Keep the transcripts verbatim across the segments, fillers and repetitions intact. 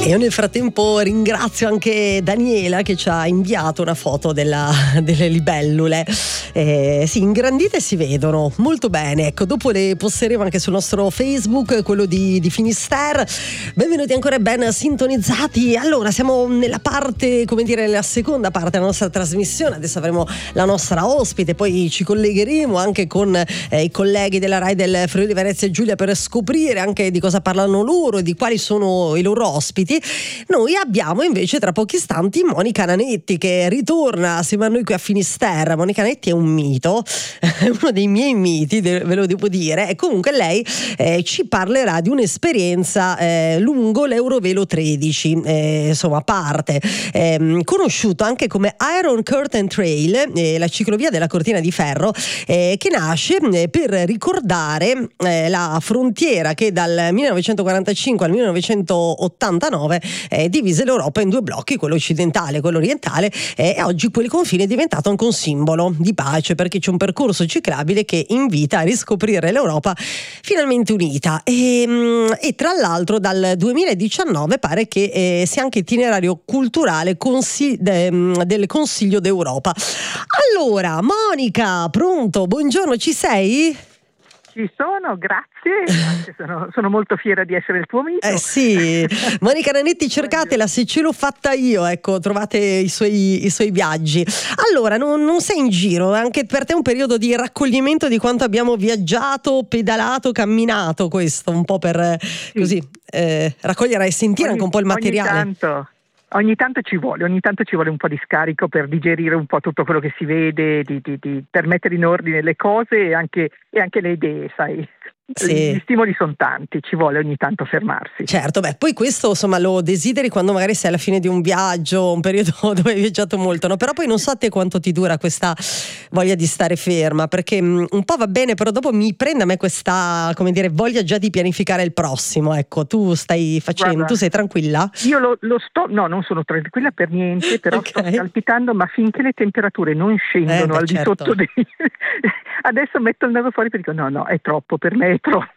E io nel frattempo ringrazio anche Daniela che ci ha inviato una foto della, delle libellule. Eh, sì, ingrandite si vedono molto bene. Ecco, dopo le posteremo anche sul nostro Facebook, quello di, di Finisterre. Benvenuti ancora e ben sintonizzati. Allora, siamo nella parte, come dire, nella seconda parte della nostra trasmissione. Adesso avremo la nostra ospite, poi ci collegheremo anche con eh, i colleghi della Rai del Friuli Venezia Giulia per scoprire anche di cosa parlano loro e di quali sono i loro ospiti. Noi abbiamo invece tra pochi istanti Monica Nanetti che ritorna assieme a noi qui a Finisterre. Monica Nanetti è un mito, uno dei miei miti, ve lo devo dire, e comunque lei eh, ci parlerà di un'esperienza eh, lungo l'Eurovelo tredici, eh, insomma, a parte eh, conosciuto anche come Iron Curtain Trail, eh, la ciclovia della cortina di ferro, eh, che nasce eh, per ricordare eh, la frontiera che dal millenovecentoquarantacinque al millenovecentottantanove eh, divise l'Europa in due blocchi, quello occidentale e quello orientale, eh, e oggi quel confine è diventato anche un simbolo di pace, perché c'è un percorso ciclabile che invita a riscoprire l'Europa finalmente unita. E, e tra l'altro dal duemiladiciannove pare che eh, sia anche itinerario culturale consi- de, del Consiglio d'Europa. Allora, Monica, pronto? Buongiorno, ci sei? Ci sono, grazie, grazie sono, sono molto fiera di essere il tuo mito. Eh sì, Monica Nanetti, cercatela, se ce l'ho fatta io, ecco, trovate i suoi, i suoi viaggi. Allora, non, non sei in giro, anche per te è un periodo di raccoglimento di quanto abbiamo viaggiato, pedalato, camminato, questo, un po' per sì. così eh, raccogliere e sentire ogni, anche un po' il materiale. Ogni tanto. Ogni tanto ci vuole, ogni tanto ci vuole un po' di scarico per digerire un po' tutto quello che si vede, di, di, di, per mettere in ordine le cose e anche, e anche le idee, sai. Sì. Gli stimoli sono tanti, ci vuole ogni tanto fermarsi. Certo, beh, poi questo insomma lo desideri quando magari sei alla fine di un viaggio, un periodo dove hai viaggiato molto, no? Però poi non so a te quanto ti dura questa voglia di stare ferma, perché mh, un po' va bene, però dopo mi prende a me questa, come dire, voglia già di pianificare il prossimo. Ecco, tu stai facendo, Guarda, tu sei tranquilla? Io lo, lo sto, no, non sono tranquilla per niente, però okay. sto scalpitando, ma finché le temperature non scendono eh, beh, al certo. di sotto dei... Adesso metto il naso fuori e dico no, no, è troppo, per me è troppo.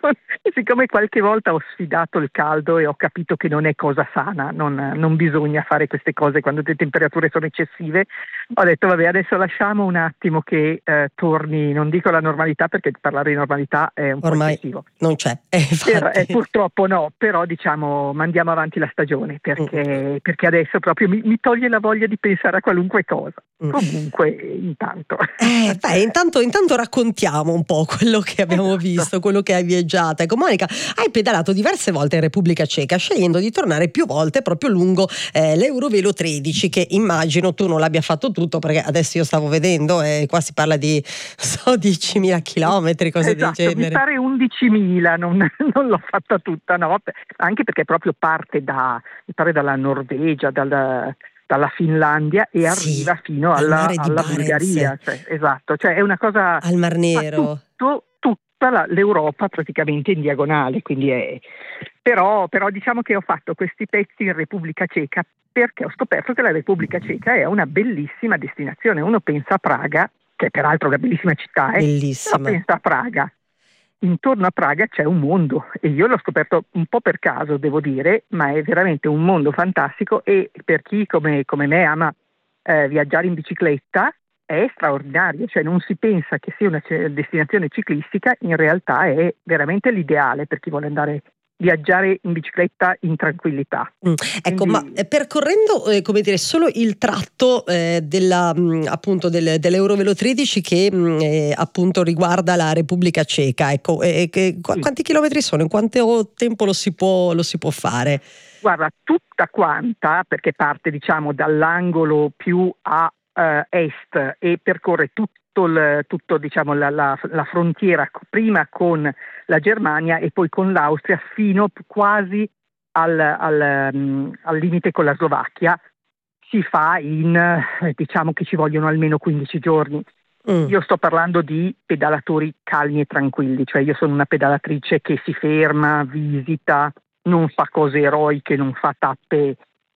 E siccome qualche volta ho sfidato il caldo e ho capito che non è cosa sana, non, non bisogna fare queste cose quando le temperature sono eccessive, ho detto vabbè, adesso lasciamo un attimo che eh, torni, non dico la normalità perché parlare di normalità è un ormai po' eccessivo. Non c'è, eh, però, eh, purtroppo no, però diciamo mandiamo avanti la stagione perché, mm. perché adesso proprio mi, mi toglie la voglia di pensare a qualunque cosa. Mm. Comunque intanto eh, beh, intanto, intanto raccontiamo un po' quello che abbiamo esatto. visto, quello che hai viaggiato. Ecco, Monica, hai pedalato diverse volte in Repubblica Ceca, scegliendo di tornare più volte proprio lungo eh, l'Eurovelo tredici, che immagino tu non l'abbia fatto tutto, perché adesso io stavo vedendo e eh, qua si parla di so diecimila chilometri, cose esatto, del genere. Mi pare undicimila, non, non l'ho fatta tutta, no, anche perché proprio parte da, mi pare dalla Norvegia, dal dalla Finlandia e sì, arriva fino alla, alla Bulgaria, cioè, esatto, cioè è una cosa al Mar Nero, tutto, tutta la, l'Europa praticamente in diagonale, quindi è però, però diciamo che ho fatto questi pezzi in Repubblica Ceca perché ho scoperto che la Repubblica Ceca è una bellissima destinazione. Uno pensa a Praga, che è peraltro una bellissima città, eh, bellissima. però pensa a Praga. Intorno a Praga c'è un mondo e io l'ho scoperto un po' per caso, devo dire, ma è veramente un mondo fantastico e per chi come, come me ama eh, viaggiare in bicicletta è straordinario, cioè non si pensa che sia una destinazione ciclistica, in realtà è veramente l'ideale per chi vuole andare viaggiare in bicicletta in tranquillità. Mm. Ecco, Quindi... ma percorrendo eh, come dire solo il tratto eh, della mh, appunto del, dell'Eurovelo tredici che mh, eh, appunto riguarda la Repubblica Ceca, ecco, eh, che, qu- sì. quanti chilometri sono? In quanto tempo lo si può lo si può fare? Guarda, tutta quanta, perché parte diciamo dall'angolo più a eh, est e percorre tutto il, tutto diciamo la, la, la frontiera prima con la Germania e poi con l'Austria fino quasi al, al, um, al limite con la Slovacchia, si fa in eh, diciamo che ci vogliono almeno quindici giorni. Mm. Io sto parlando di pedalatori calmi e tranquilli, cioè io sono una pedalatrice che si ferma, visita, non fa cose eroiche, non fa tappe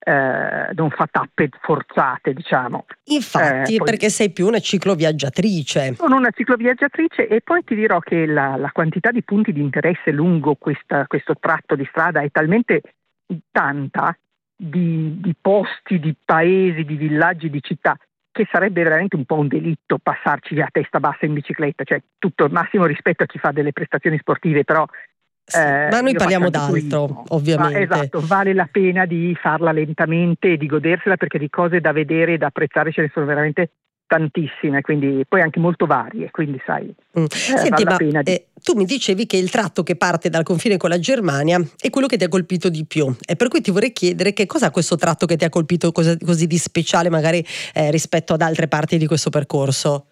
Eh, non fa tappe forzate, diciamo. Infatti, eh, poi, perché sei più una cicloviaggiatrice. Sono una cicloviaggiatrice e poi ti dirò che la, la quantità di punti di interesse lungo questa, questo tratto di strada è talmente tanta di, di posti, di paesi, di villaggi, di città, che sarebbe veramente un po' un delitto passarci a testa bassa in bicicletta, cioè tutto il massimo rispetto a chi fa delle prestazioni sportive, però Sì, eh, ma noi io parliamo faccio anche d'altro, turismo. Ma, ovviamente. esatto, vale la pena di farla lentamente e di godersela, perché di cose da vedere e da apprezzare ce ne sono veramente tantissime, quindi poi anche molto varie, quindi sai, Mm. eh, Senti, vale la ma pena di... eh, tu mi dicevi che il tratto che parte dal confine con la Germania è quello che ti ha colpito di più, e per cui ti vorrei chiedere che cosa ha questo tratto che ti ha colpito cosa- così di speciale magari eh, rispetto ad altre parti di questo percorso.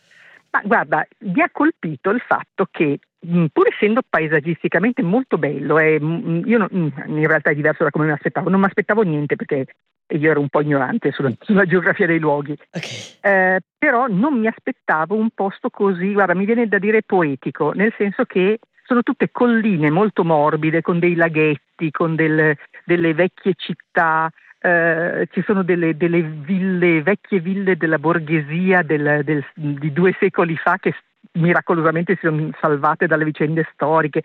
Ma guarda, mi ha colpito il fatto che, mh, pur essendo paesaggisticamente molto bello, e mh, io non- mh, in realtà è diverso da come mi aspettavo, non mi aspettavo niente perché io ero un po' ignorante sulla, sulla geografia dei luoghi, Ok. eh, però non mi aspettavo un posto così, guarda, mi viene da dire poetico, nel senso che sono tutte colline molto morbide, con dei laghetti, con del- delle vecchie città. Eh, ci sono delle, delle ville, vecchie ville della borghesia del- del- di due secoli fa, che miracolosamente si sono salvate dalle vicende storiche.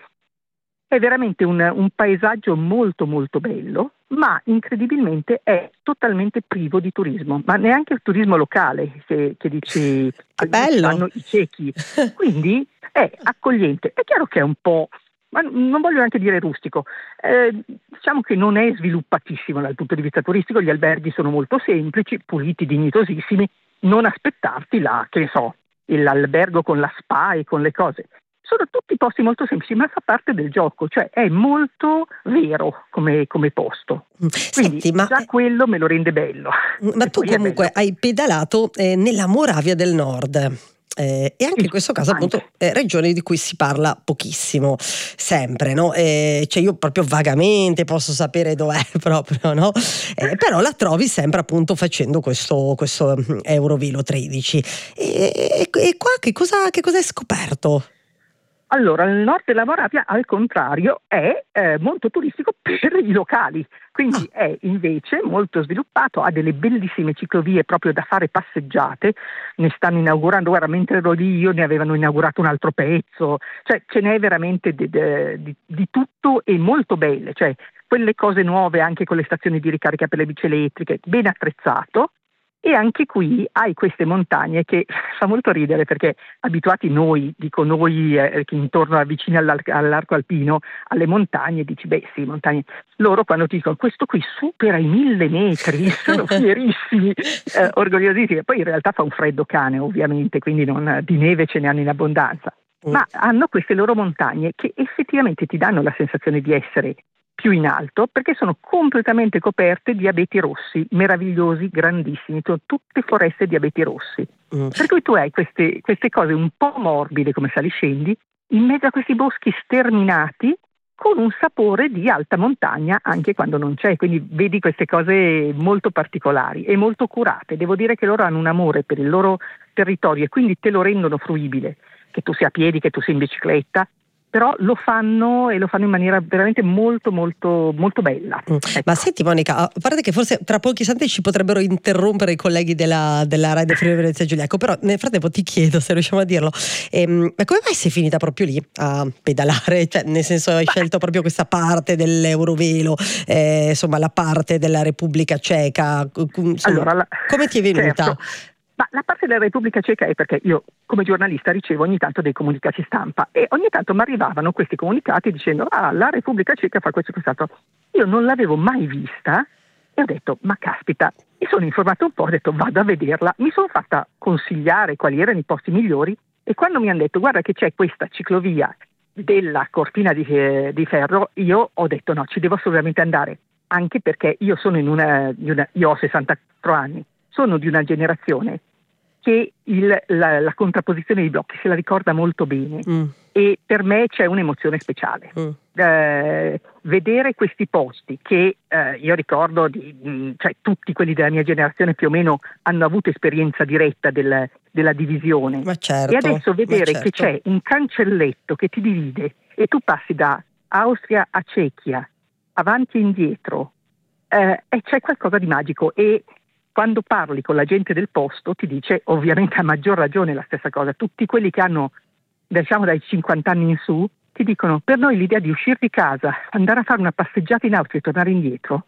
È veramente un, un paesaggio molto molto bello, ma incredibilmente è totalmente privo di turismo, ma neanche il turismo locale, che, che dici Che al dove ci bello! vanno i ciechi. Quindi è accogliente. È chiaro che è un po', ma non voglio neanche dire rustico, eh, diciamo che non è sviluppatissimo dal punto di vista turistico, gli alberghi sono molto semplici, puliti, dignitosissimi, non aspettarti là, che ne so, l'albergo con la spa e con le cose. Sono tutti posti molto semplici, ma fa parte del gioco, cioè è molto vero come, come posto. Mm. Quindi Senti, ma, già quello me lo rende bello. ma E tu poi è comunque bello. hai pedalato eh, nella Moravia del Nord. Eh, e anche Sì, in questo caso appunto anche. eh, regione di cui si parla pochissimo sempre, no? Eh, cioè io proprio vagamente posso sapere dov'è proprio, no? Eh, però la trovi sempre appunto facendo questo, questo mm, Eurovelo tredici, e, e- e qua che cosa, che cosa hai scoperto? Allora, il nord della Moravia, al contrario, è eh, molto turistico per i locali, Ah, quindi è invece molto sviluppato, ha delle bellissime ciclovie proprio da fare passeggiate, ne stanno inaugurando, guarda, mentre ero lì io ne avevano inaugurato un altro pezzo, cioè ce n'è veramente di, di, di tutto e molto belle, cioè quelle cose nuove anche con le stazioni di ricarica per le bici elettriche, ben attrezzato. E anche qui hai queste montagne che fa molto ridere, perché abituati noi, dico noi eh, che intorno a vicini all'ar- all'arco alpino, alle montagne, dici beh sì, montagne. Loro quando ti dicono questo qui supera i mille metri, sono fierissimi, eh, orgogliosissimi. Poi in realtà fa un freddo cane ovviamente, quindi non, di neve ce ne hanno in abbondanza. mm. Ma hanno queste loro montagne che effettivamente ti danno la sensazione di essere più in alto, perché sono completamente coperte di abeti rossi, meravigliosi, grandissimi, sono tutte foreste di abeti rossi. Mm. Per cui tu hai queste, queste cose un po' morbide come saliscendi, in mezzo a questi boschi sterminati, con un sapore di alta montagna anche quando non c'è, quindi vedi queste cose molto particolari e molto curate. Devo dire che loro hanno un amore per il loro territorio e quindi te lo rendono fruibile, che tu sia a piedi, che tu sia in bicicletta, però lo fanno e lo fanno in maniera veramente molto molto molto bella. Mm. Ma Ecco. senti Monica, a parte che forse tra pochi istanti ci potrebbero interrompere i colleghi della, della Rai del Friuli Venezia Giulia, ecco, però nel frattempo ti chiedo se riusciamo a dirlo, ehm, ma come mai sei finita proprio lì a pedalare? Cioè, nel senso, hai scelto proprio questa parte dell'Eurovelo, eh, insomma la parte della Repubblica Ceca, c- c- insomma, Allora, la, come ti è venuta? certo, ma la parte della Repubblica Ceca è perché io come giornalista ricevo ogni tanto dei comunicati stampa e ogni tanto mi arrivavano questi comunicati dicendo ah, la Repubblica Ceca fa questo e quest'altro. Io non l'avevo mai vista e ho detto ma caspita, mi sono informata un po', ho detto vado a vederla, mi sono fatta consigliare quali erano i posti migliori e quando mi hanno detto guarda che c'è questa ciclovia della cortina di, eh, di ferro, io ho detto no, ci devo assolutamente andare, anche perché io sono in una, di una io ho sessantaquattro anni, sono di una generazione che il, la, la contrapposizione dei blocchi se la ricorda molto bene Mm, e per me c'è un'emozione speciale. mm, Eh, vedere questi posti che eh, io ricordo, di, mh, cioè tutti quelli della mia generazione più o meno hanno avuto esperienza diretta del, della divisione ma e certo, adesso ma vedere che certo. c'è un cancelletto che ti divide e tu passi da Austria a Cechia, avanti e indietro, eh, e c'è qualcosa di magico e quando parli con la gente del posto ti dice ovviamente a maggior ragione la stessa cosa, tutti quelli che hanno diciamo dai cinquanta anni in su ti dicono: per noi l'idea di uscire di casa, andare a fare una passeggiata in auto e tornare indietro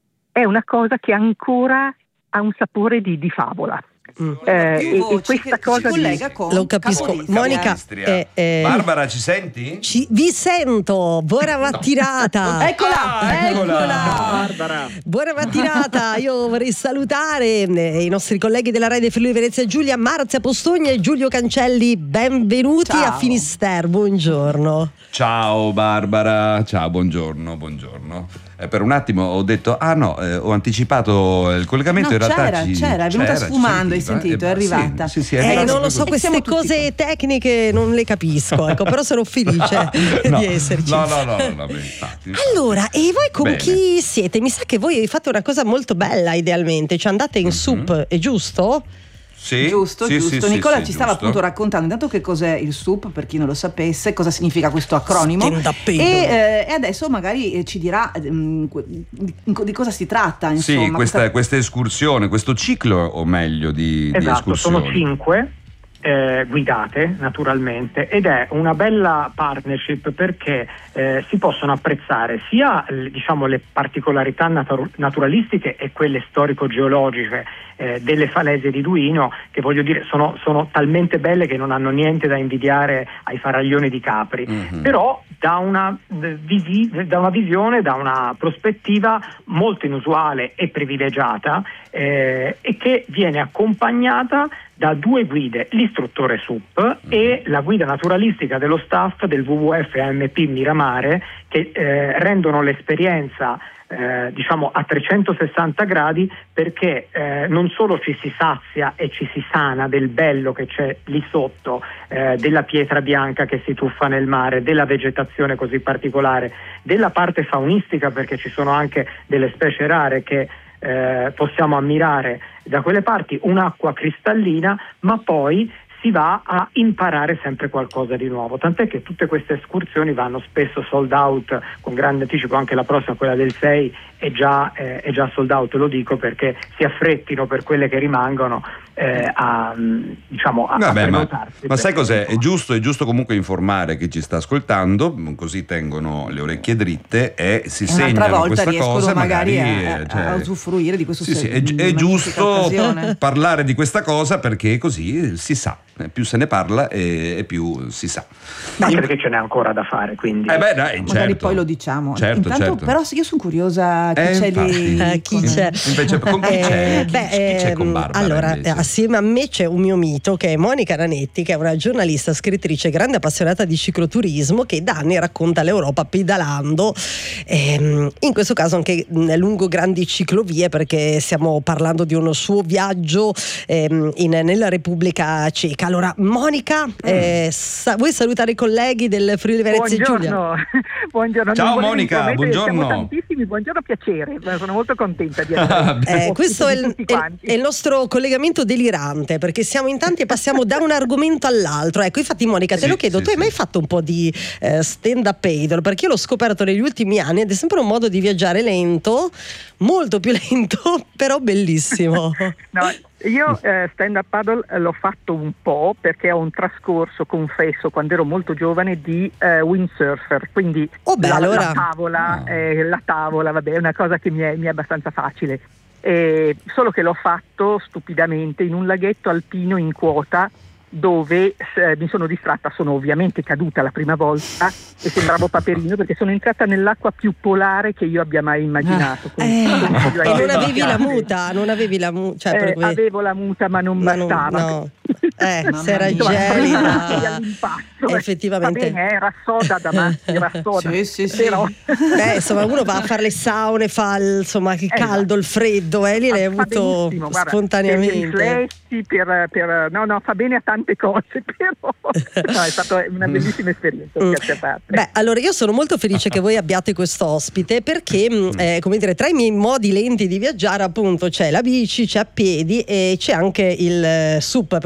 è una cosa che ancora ha un sapore di, di favola. Mm. Eh, e, e questa cosa di... con lo capisco. Monica, eh, eh, Barbara, ci senti? Ci, vi sento, buona mattinata. No. Eccola, ah, eccola, eccola. Barbara. Buona mattinata. Io vorrei salutare eh, i nostri colleghi della Rai Friuli Venezia Giulia, Marzia Postogna e Giulio Cancelli. Benvenuti Ciao. a Finisterre. Buongiorno. Ciao Barbara, ciao, buongiorno, buongiorno. Eh, per un attimo ho detto, ah no, eh, ho anticipato il collegamento, No, in realtà c'era, ci, c'era, è venuta sfumando, hai sentito, è arrivata. Sì, sì, sì, è Eh, arrivata non lo so, proprio- queste Siamo tutti cose tecniche non le capisco, ecco, però sono felice No, di esserci. No, no, no, no, no, beh, infatti. Allora, e voi con Bene. chi siete? Mi sa che voi fate una cosa molto bella idealmente, cioè andate in Mhm. sup, è giusto? Sì, Giusto, sì, giusto. sì, sì, Nicola sì, ci stava giusto. appunto raccontando intanto che cos'è il S U P, per chi non lo sapesse, cosa significa questo acronimo. Stand up E, paddle. eh, e adesso magari eh, ci dirà mm, que- di, di cosa si tratta. Insomma, Sì, questa, questa escursione, questo ciclo, o meglio, di, di Esatto, sono escursioni. cinque eh, guidate naturalmente, ed è una bella partnership perché eh, si possono apprezzare sia l- diciamo le particolarità natur- naturalistiche e quelle storico-geologiche eh, delle falesie di Duino, che voglio dire sono, sono talmente belle che non hanno niente da invidiare ai faraglioni di Capri, Mhm. però da una, eh, visi- da una visione, da una prospettiva molto inusuale e privilegiata, eh, e che viene accompagnata da due guide, l'istruttore S U P e la guida naturalistica dello staff del W W F A M P Miramare, che eh, rendono l'esperienza eh, diciamo a trecentosessanta gradi, perché eh, non solo ci si sazia e ci si sana del bello che c'è lì sotto, eh, della pietra bianca che si tuffa nel mare, della vegetazione così particolare, della parte faunistica, perché ci sono anche delle specie rare che eh, possiamo ammirare da quelle parti, un'acqua cristallina, ma poi si va a imparare sempre qualcosa di nuovo, tant'è che tutte queste escursioni vanno spesso sold out con grande anticipo. Anche la prossima, quella del sei, è già, eh, è già sold out, lo dico perché si affrettino per quelle che rimangono eh, a, diciamo, a, Vabbè, a ma, prenotarsi. ma sai cos'è? È giusto, è giusto comunque informare chi ci sta ascoltando, così tengono le orecchie dritte e si un'altra segnano volta questa riescono cosa, magari, magari a, eh, cioè, a usufruire di questo sì, sì, se- è, gi- è magnifica giusto occasione. parlare di questa cosa, perché così si sa, più se ne parla e, e più si sa. Anche perché ce n'è ancora da fare, quindi Eh beh, dai, Magari certo. poi lo diciamo. Certo, Intanto, certo. però, io sono curiosa chi Eh, c'è infatti. lì. Eh, chi con- c'è? Invece, con chi c'è? Eh, Chi- beh, chi c'è con ehm, Barbara, allora, invece? eh, assieme a me c'è un mio mito, che è Monica Ranetti, che è una giornalista, scrittrice, grande appassionata di cicloturismo, che da anni racconta l'Europa pedalando, ehm, in questo caso anche mh, lungo grandi ciclovie, perché stiamo parlando di un suo viaggio ehm, in- nella Repubblica Ceca. Allora, Monica, eh, sa- vuoi salutare i colleghi del Friuli Venezia Giulia? Buongiorno. Buongiorno. Ciao, non volevo Monica, intromettere, buongiorno. Siamo tantissimi, buongiorno, piacere, sono molto contenta di essere Eh, questo è il, tutti è- quanti. è il nostro collegamento delirante, perché siamo in tanti e passiamo da un argomento all'altro. Ecco, infatti, Monica, te Sì, lo chiedo, sì, tu hai sì. mai fatto un po' di eh, stand-up paddle? Perché io l'ho scoperto negli ultimi anni ed è sempre un modo di viaggiare lento, molto più lento, però bellissimo. No, io eh, stand up paddle eh, l'ho fatto un po' perché ho un trascorso, confesso, quando ero molto giovane, di eh, windsurfer, quindi Oh, beh, la, allora- la tavola, Ah. eh, la tavola, vabbè, è una cosa che mi è, mi è abbastanza facile. Eh, solo che l'ho fatto stupidamente in un laghetto alpino in quota, dove eh, mi sono distratta, sono ovviamente caduta la prima volta e sembravo Paperino, perché sono entrata nell'acqua più polare che io abbia mai immaginato. Quindi Eh, consiglio ai e non avevi la viaggiatori. muta, non avevi la muta, cioè, Eh, per cui- avevo la muta ma non ma non- bastava. no. Eh, Mamma se era mia. Insomma, gelida. all'impasto. Effettivamente. Va bene, era soda da matti, era soda. Sì, sì, sì. Però Beh, insomma, uno va a fare le saune, fa il, insomma, il Esatto. caldo, il freddo, eh, lì l'hai fa avuto benissimo, guarda, spontaneamente. per i riflessi, per, per- no, no, fa bene a tante cose, però no, è stata una bellissima esperienza, Mm. scherzi a parte. Beh, allora io sono molto felice che voi abbiate questo ospite, perché mh, eh, come dire, tra i miei modi lenti di viaggiare appunto c'è la bici, c'è a piedi e c'è anche il eh, S U P, per cui diverse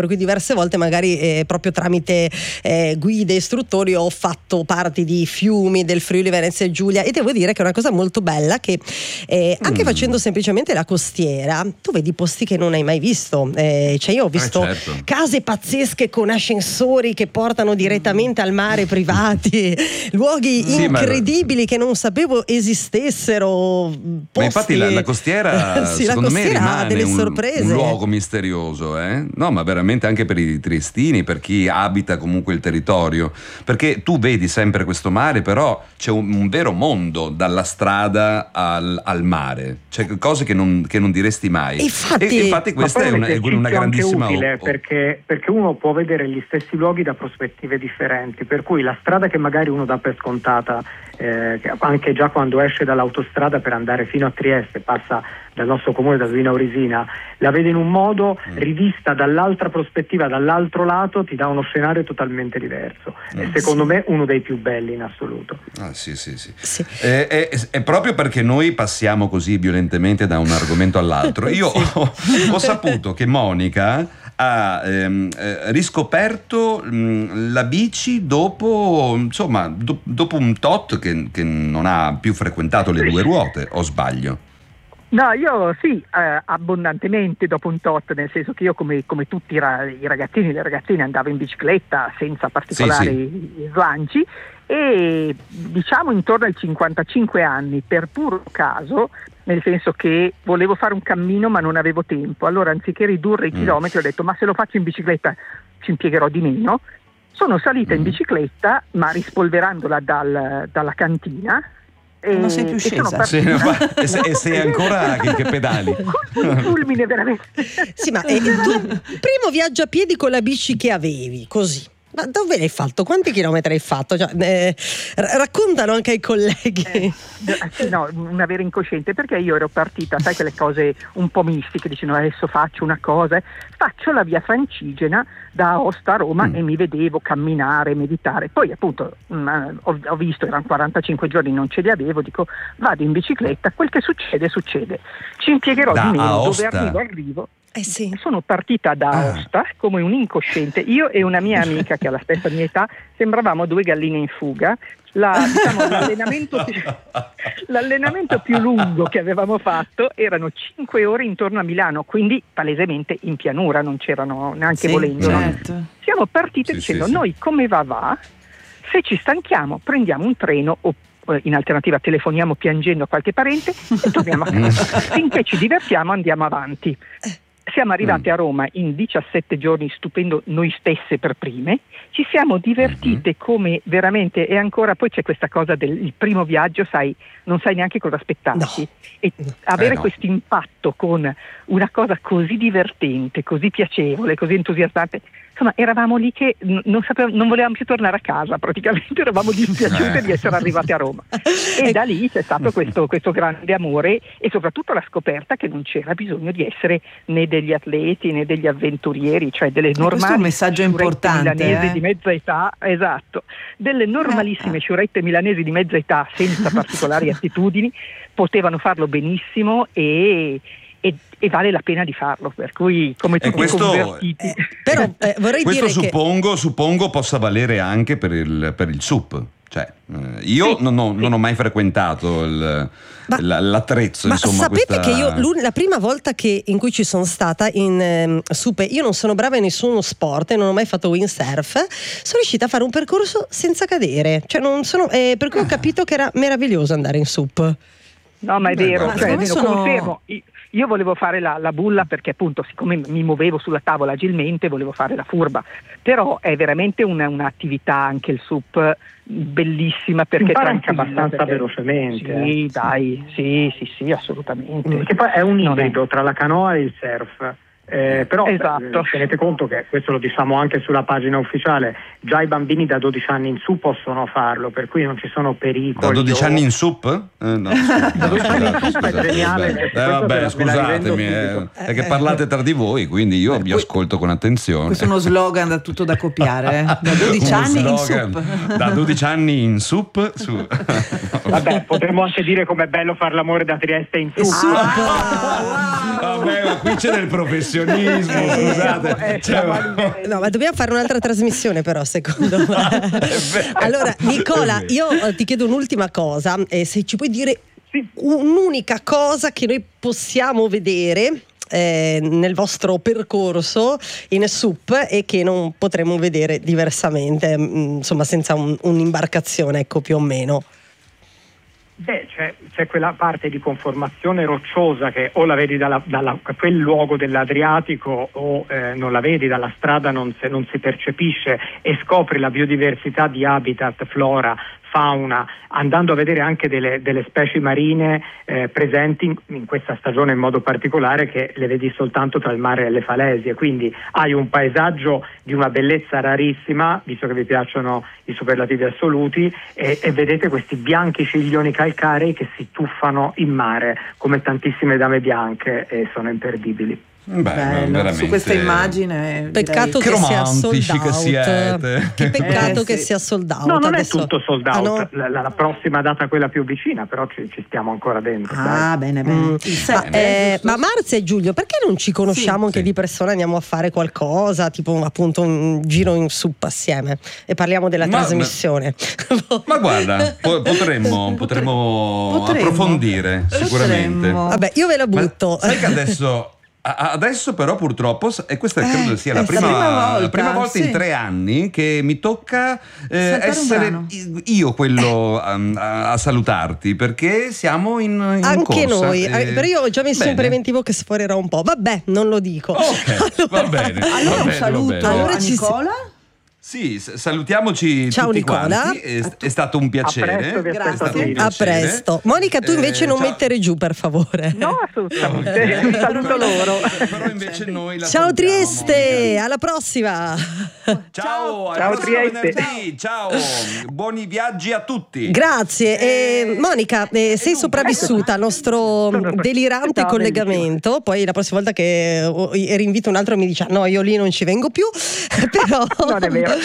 diverse volte magari eh, proprio tramite eh, guide, istruttori ho fatto parti di fiumi del Friuli Venezia Giulia, e devo dire che è una cosa molto bella che eh, anche mm. facendo semplicemente la costiera tu vedi posti che non hai mai visto, eh, cioè io ho visto eh certo. case pazzesche con ascensori che portano direttamente al mare, privati, luoghi sì, incredibili ma... che non sapevo esistessero, posti... ma infatti la, la costiera sì, secondo la costiera me rimane ha delle un, sorprese. un luogo misterioso, eh? No, ma veramente anche per i triestini, per chi abita comunque il territorio, perché tu vedi sempre questo mare, però c'è un, un vero mondo dalla strada al, al mare, cioè cose che non, che non diresti mai. Infatti, e, infatti questa è una, è una grandissima utile, perché, perché uno può vedere gli stessi luoghi da prospettive differenti, per cui la strada che magari uno dà per scontata, eh, anche già quando esce dall'autostrada per andare fino a Trieste, passa dal nostro comune, da Duino Aurisina, la vede in un modo, mm. rivista dall'altra prospettiva, dall'altro lato, ti dà uno scenario totalmente diverso. Mm. E secondo sì. me uno dei più belli in assoluto. Ah, sì, sì, sì. sì. È, è, è proprio perché noi passiamo così violentemente da un argomento all'altro. Io sì. ho, ho saputo che Monica ha ehm, eh, riscoperto mh, la bici dopo, insomma, do, dopo un tot che, che non ha più frequentato le due ruote, o sbaglio? No, io sì, eh, abbondantemente dopo un tot, nel senso che io come, come tutti i, ra- i ragazzini e le ragazzine andavo in bicicletta senza particolari sì, sì. slanci, e diciamo intorno ai cinquantacinque anni, per puro caso, nel senso che volevo fare un cammino ma non avevo tempo, allora anziché ridurre i mm. chilometri ho detto ma se lo faccio in bicicletta ci impiegherò di meno. Sono salita mm. in bicicletta, ma rispolverandola dal, dalla cantina. Non sei più scesa. Sì, e, sei, e sei ancora che, che pedali. Un fulmine veramente. Sì, ma eh, tu primo viaggio a piedi con la bici che avevi, così. Ma dove l'hai fatto? Quanti chilometri hai fatto? Cioè, eh, raccontano anche ai colleghi. Eh, sì, no, una vera incosciente, perché io ero partita, sai, quelle cose un po' mistiche, dicono adesso faccio una cosa, faccio la via Francigena da Aosta a Roma mm. e mi vedevo camminare, meditare. Poi appunto mh, ho, ho visto, erano quarantacinque giorni, non ce li avevo, dico vado in bicicletta, quel che succede succede. Ci impiegherò da di meno, Aosta. dove arrivo arrivo. Eh sì. Sono partita da Aosta ah. come un incosciente, io e una mia amica che ha la stessa mia età, sembravamo due galline in fuga. La, diciamo, l'allenamento, più, l'allenamento più lungo che avevamo fatto erano cinque ore intorno a Milano, quindi palesemente in pianura, non c'erano neanche sì, volendo. certo. No? Siamo partite sì, dicendo sì, noi sì. come va va, se ci stanchiamo prendiamo un treno o in alternativa telefoniamo piangendo a qualche parente e torniamo a casa. Finché ci divertiamo andiamo avanti. Siamo arrivati mm. a Roma in diciassette giorni, stupendo noi stesse per prime, ci siamo divertite mm-hmm. come veramente, e ancora poi c'è questa cosa del primo viaggio, sai, non sai neanche cosa aspettarti, no. e avere eh no. questo impatto con una cosa così divertente, così piacevole, così entusiasmante, insomma eravamo lì che non sapevamo, non volevamo più tornare a casa, praticamente eravamo dispiaciute di essere arrivate a Roma, e da lì c'è stato questo, questo grande amore e soprattutto la scoperta che non c'era bisogno di essere né degli atleti né degli avventurieri, cioè delle normali, questo è un messaggio importante, milanesi eh? di mezza età, esatto, delle normalissime sciurette milanesi di mezza età senza particolari attitudini, potevano farlo benissimo e E, e vale la pena di farlo, per cui come tutti questo, convertiti. Eh, però eh, vorrei questo dire suppongo, che... suppongo possa valere anche per il, per il S U P. Cioè, eh, io sì, non, ho, sì. non ho mai frequentato il, ma, l'attrezzo. Ma insomma, sapete questa... che io la prima volta che in cui ci sono stata in eh, S U P, io non sono brava in nessuno sport e non ho mai fatto windsurf, sono riuscita a fare un percorso senza cadere. Cioè non sono, eh, per cui ho capito che era meraviglioso andare in S U P. No, ma è Beh, vero, cioè, almeno sono... confermo. Io volevo fare la, la bulla perché appunto siccome mi muovevo sulla tavola agilmente volevo fare la furba, però è veramente una, un'attività anche il S U P bellissima perché impara anche abbastanza perché... velocemente. Sì, dai, sì, sì, sì, assolutamente. Perché poi è un ibrido tra la canoa e il surf. Eh, però esatto. eh, tenete conto che questo lo diciamo anche sulla pagina ufficiale, già i bambini da dodici anni in su possono farlo, per cui non ci sono pericoli. Da dodici o... anni in su? Eh, no, da dodici anni in su è geniale. Eh, vabbè, scusatemi, eh, è che parlate tra di voi, quindi io vi ascolto con attenzione. Questo è uno slogan da tutto da copiare, eh? Da dodici anni in S U P. Da dodici anni in S U P su. Vabbè, potremmo anche dire com'è bello far l'amore da Trieste in su. Ah, vabbè, ma qui c'è del professionismo. nutrizionismo, scusate. Eh, Cioè, No, ma dobbiamo fare un'altra trasmissione però, secondo me. Allora, Nicola, io ti chiedo un'ultima cosa, eh, se ci puoi dire Sì. un'unica cosa che noi possiamo vedere eh, nel vostro percorso in S U P e che non potremo vedere diversamente, mh, insomma senza un, un'imbarcazione, ecco, più o meno. Beh, c'è, c'è quella parte di conformazione rocciosa che o la vedi dalla, dalla quel luogo dell'Adriatico o eh, non la vedi dalla strada, non, se, non si percepisce, e scopri la biodiversità di habitat, flora, fauna, andando a vedere anche delle, delle specie marine eh, presenti in, in questa stagione in modo particolare, che le vedi soltanto tra il mare e le falesie. Quindi hai un paesaggio di una bellezza rarissima, visto che vi piacciono i superlativi assoluti, e, e vedete questi bianchi ciglioni calcarei che si tuffano in mare come tantissime dame bianche e sono imperdibili. Beh, Bello, veramente. su questa immagine Peccato Che che sia sold romantici out. che siete. Che peccato Eh, che sì. sia sold out. No, non adesso. è tutto sold Ah, out, no? la, la prossima data è quella più vicina, però ci, ci stiamo ancora dentro. dai. Ah, bene, bene. Mm. Il Ma, sette, eh, giusto? ma Marzia e Giulio, perché non ci conosciamo Sì, anche sì. di persona, andiamo a fare qualcosa, tipo appunto un giro in S U P assieme e parliamo della Ma- trasmissione? Ma guarda, po- potremmo, potremmo Potremmo. approfondire sicuramente. Potremmo. Vabbè, io ve la Ma butto. sai che adesso a- Adesso però purtroppo, e questa credo Eh, sia la è prima, la prima volta, la prima volta sì. in tre anni che mi tocca eh, Saltare un essere brano. io quello um, a, a salutarti, perché siamo in, in Anche corsa, noi, eh, eh, però io ho già messo bene. un preventivo che sforerà un po'. Vabbè, non lo dico. Ok, va bene. va Allora un bene, va saluto bene. Allora a ci- Nicola. Sì, s- salutiamoci Ciao, tutti Nicola. quanti. È, è stato un piacere. A presto, vi è aspetto stato un qui. A piacere. presto. Monica, tu invece Eh, non ciao. mettere giù, per favore. No, assolutamente. Un saluto loro. Però invece noi la Ciao salutiamo, Trieste, Monica. alla prossima. Ciao, al Ciao, prossimo Trieste. venerdì. Ciao, buoni viaggi a tutti. Grazie. Eh, Monica, eh, sei dunque, sopravvissuta al nostro Sono- delirante no, collegamento. Poi la prossima volta che oh, rinvito un altro mi dice: no, io lì non ci vengo più. Però Non è vero.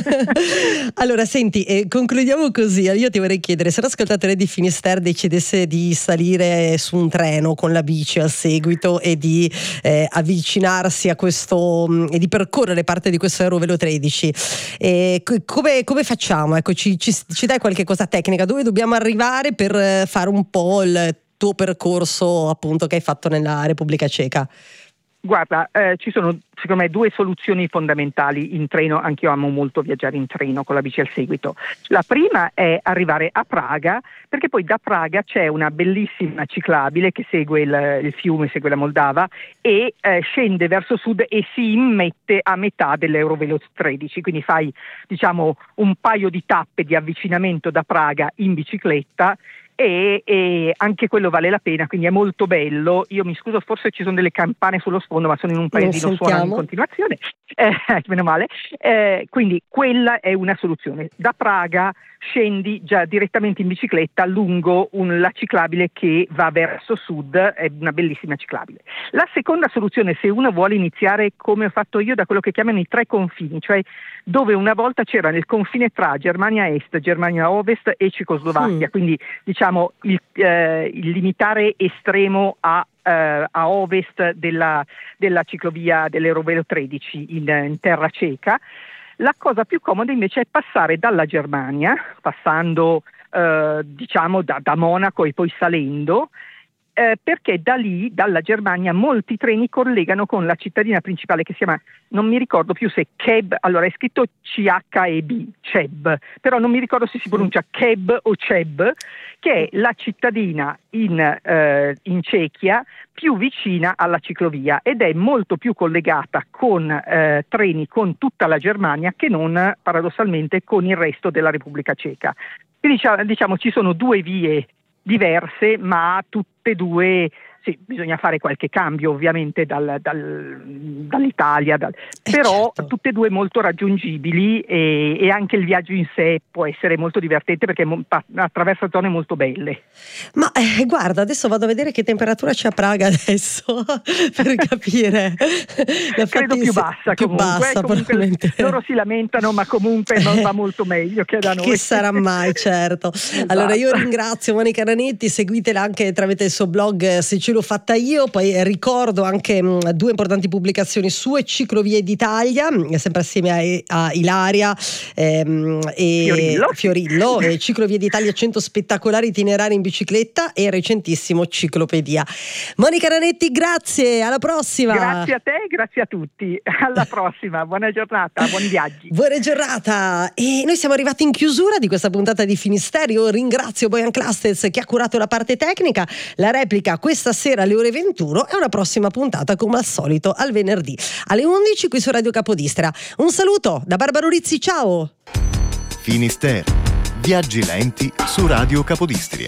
allora, senti, eh, concludiamo così. Io ti vorrei chiedere: se l'ascoltatore di Finisterre decidesse di salire su un treno con la bici al seguito e di eh, avvicinarsi a questo mh, e di percorrere parte di questo Eurovelo tredici, eh, co- come, come facciamo? Ecco, ci, ci, ci dai qualche cosa tecnica? Dove dobbiamo arrivare per eh, fare un po' il tuo percorso, appunto, che hai fatto nella Repubblica Ceca? Guarda, eh, ci sono secondo me due soluzioni fondamentali in treno. Anch'io amo molto viaggiare in treno con la bici al seguito. La prima è arrivare a Praga, perché poi da Praga c'è una bellissima ciclabile che segue il, il fiume, segue la Moldava e eh, scende verso sud e si immette a metà dell'Eurovelo tredici, quindi fai diciamo un paio di tappe di avvicinamento da Praga in bicicletta. E, e anche quello vale la pena, quindi è molto bello. Io mi scuso, forse ci sono delle campane sullo sfondo, ma sono in un paesino, Non suonano in sentiamo. continuazione, eh, meno male. Eh, quindi quella è una soluzione. Da Praga scendi già direttamente in bicicletta lungo un, la ciclabile che va verso sud, è una bellissima ciclabile. La seconda soluzione, se uno vuole iniziare come ho fatto io, da quello che chiamano i tre confini, cioè dove una volta c'era il confine tra Germania Est, Germania Ovest e Cecoslovacchia, Mm. quindi diciamo il, eh, il limitare estremo a, eh, a ovest della, della ciclovia dell'Eurovelo tredici in, in terra ceca. La cosa più comoda invece è passare dalla Germania, passando eh, diciamo da, da Monaco e poi salendo, eh, perché da lì, dalla Germania, molti treni collegano con la cittadina principale che si chiama, non mi ricordo più se Cheb, allora è scritto C H E B, Cheb, però non mi ricordo se si pronuncia Cheb o Cheb, che è la cittadina in, eh, in Cechia più vicina alla ciclovia ed è molto più collegata con eh, treni con tutta la Germania che non paradossalmente con il resto della Repubblica Ceca. Quindi diciamo, diciamo ci sono due vie diverse, ma tutte e due, sì, bisogna fare qualche cambio ovviamente dal, dal, dall'Italia, dal, Eh, però certo. tutte e due molto raggiungibili e, e anche il viaggio in sé può essere molto divertente perché mo- pa- attraversa zone molto belle. Ma eh, guarda, adesso vado a vedere che temperatura c'è a Praga adesso per capire. La Credo più fattisi- bassa più comunque, bassa, comunque probabilmente. loro si lamentano ma comunque non va molto meglio che da noi. Che sarà mai, certo. Esatto. Allora io ringrazio Monica Nanetti, seguitela anche tramite il suo blog eh, Se ci oggi l'ho fatta io. Poi ricordo anche mh, due importanti pubblicazioni sue: Ciclovie d'Italia, sempre assieme a, a Ilaria ehm, e Fiorillo, Fiorillo e Ciclovie d'Italia, cento spettacolari itinerari in bicicletta, e recentissimo Ciclopedia. Monica Ranetti, grazie, alla prossima. Grazie a te, grazie a tutti, alla prossima, buona giornata, buoni viaggi. Buona giornata. E noi siamo arrivati in chiusura di questa puntata di Finisterre. Io ringrazio Bojan Klastec che ha curato la parte tecnica. La replica questa sera alle ore ventuno e una prossima puntata come al solito al venerdì alle undici qui su Radio Capodistria. Un saluto da Barbara Rizzi, ciao. Finisterre, viaggi lenti su Radio Capodistria.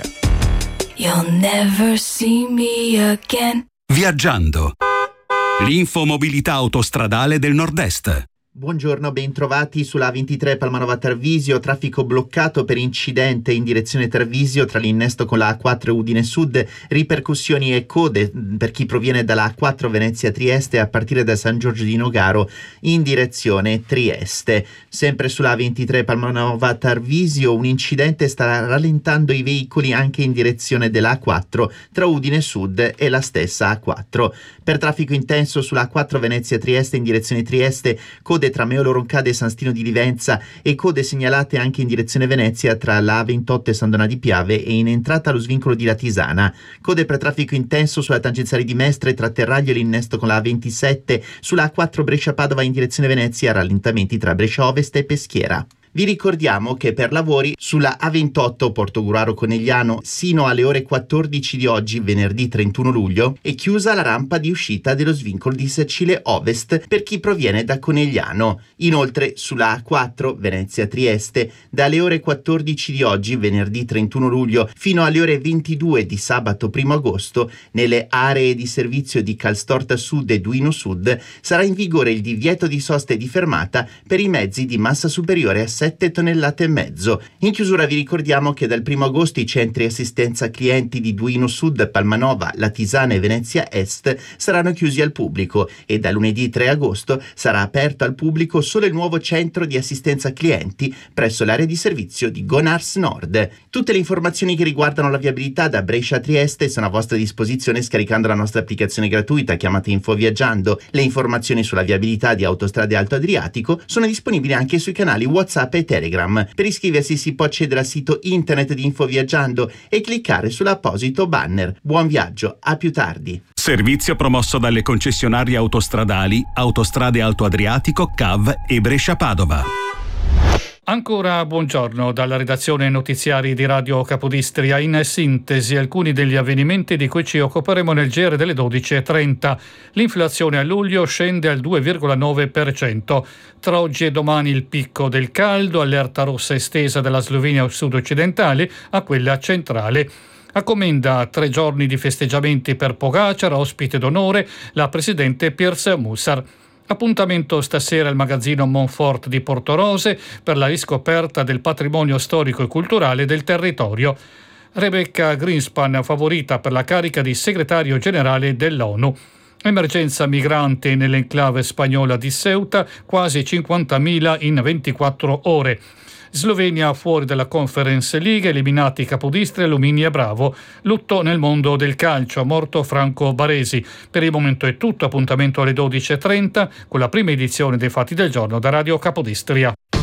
You'll never see me again. Viaggiando. L'infomobilità autostradale del Nord-Est. Buongiorno, ben trovati sulla A ventitré Palmanova Tarvisio, traffico bloccato per incidente in direzione Tarvisio tra l'innesto con la A quattro Udine Sud, ripercussioni e code per chi proviene dalla A quattro Venezia Trieste a partire da San Giorgio di Nogaro in direzione Trieste. Sempre sulla A ventitré Palmanova Tarvisio un incidente sta rallentando i veicoli anche in direzione della A quattro tra Udine Sud e la stessa A quattro. Per traffico intenso sulla A quattro Venezia Trieste in direzione Trieste, code tra Meolo Roncade e San Stino di Livenza e code segnalate anche in direzione Venezia tra la A ventotto e San Donà di Piave e in entrata allo svincolo di Latisana. Code per traffico intenso sulla tangenziale di Mestre tra Terraglio e l'innesto con la A ventisette, sulla A quattro Brescia-Padova in direzione Venezia, rallentamenti tra Brescia Ovest e Peschiera. Vi ricordiamo che per lavori sulla A ventotto Portogruaro Conegliano sino alle ore quattordici di oggi, venerdì trentuno luglio, è chiusa la rampa di uscita dello svincolo di Sacile Ovest per chi proviene da Conegliano. Inoltre sulla A quattro Venezia Trieste dalle ore quattordici di oggi, venerdì trentuno luglio, fino alle ore ventidue di sabato primo agosto, nelle aree di servizio di Calstorta Sud e Duino Sud sarà in vigore il divieto di sosta e di fermata per i mezzi di massa superiore a sette tonnellate e mezzo. In chiusura vi ricordiamo che dal primo agosto i centri assistenza clienti di Duino Sud, Palmanova, Latisana e Venezia Est saranno chiusi al pubblico e da lunedì tre agosto sarà aperto al pubblico solo il nuovo centro di assistenza clienti presso l'area di servizio di Gonars Nord. Tutte le informazioni che riguardano la viabilità da Brescia a Trieste sono a vostra disposizione scaricando la nostra applicazione gratuita chiamata Info Viaggiando. Le informazioni sulla viabilità di Autostrade Alto Adriatico sono disponibili anche sui canali WhatsApp e Telegram. Per iscriversi si può accedere al sito internet di Info Viaggiando e cliccare sull'apposito banner. Buon viaggio, a più tardi. Servizio promosso dalle concessionarie autostradali Autostrade Alto Adriatico, C A V e Brescia Padova. Ancora buongiorno dalla redazione notiziari di Radio Capodistria. In sintesi alcuni degli avvenimenti di cui ci occuperemo nel G R delle dodici e trenta. L'inflazione a luglio scende al due virgola nove per cento. Tra oggi e domani il picco del caldo, allerta rossa estesa dalla Slovenia sud-occidentale a quella centrale. A Commenda tre giorni di festeggiamenti per Pogačar, ospite d'onore la presidente Pirce Musar. Appuntamento stasera al magazzino Monfort di Portorose per la riscoperta del patrimonio storico e culturale del territorio. Rebecca Greenspan favorita per la carica di segretario generale dell'ONU. Emergenza migranti nell'enclave spagnola di Ceuta, quasi cinquantamila in ventiquattro ore. Slovenia fuori dalla Conference League, eliminati Capodistria, Lumini e Bravo. Lutto nel mondo del calcio, morto Franco Baresi. Per il momento è tutto, appuntamento alle dodici e trenta con la prima edizione dei Fatti del Giorno da Radio Capodistria.